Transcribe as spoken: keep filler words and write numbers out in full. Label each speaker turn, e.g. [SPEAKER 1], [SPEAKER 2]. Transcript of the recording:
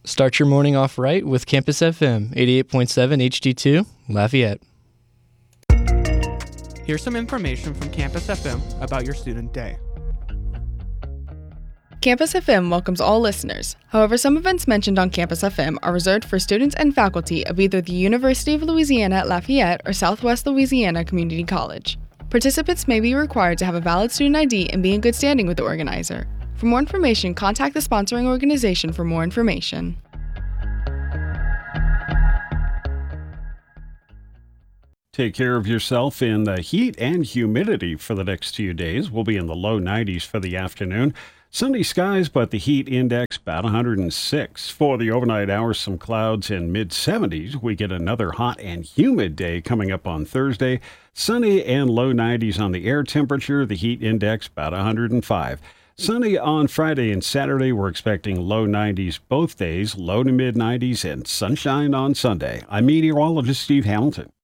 [SPEAKER 1] Start your morning off right with Campus F M eighty-eight point seven H D two, Lafayette.
[SPEAKER 2] Here's some information from Campus F M about your student day.
[SPEAKER 3] Campus F M welcomes all listeners. However, some events mentioned on Campus F M are reserved for students and faculty of either the University of Louisiana at Lafayette or Southwest Louisiana Community College. Participants may be required to have a valid student I D and be in good standing with the organizer. For more information, contact the sponsoring organization for more information.
[SPEAKER 4] Take care of yourself in the heat and humidity for the next few days. We'll be in the low nineties for the afternoon. Sunny skies, but the heat index about one hundred six. For the overnight hours, some clouds in mid seventies. We get another hot and humid day coming up on Thursday. Sunny and low nineties on the air temperature. The heat index about one hundred five. Sunny on Friday and Saturday. We're expecting low nineties both days, low to mid nineties, and sunshine on Sunday. I'm meteorologist Steve Hamilton.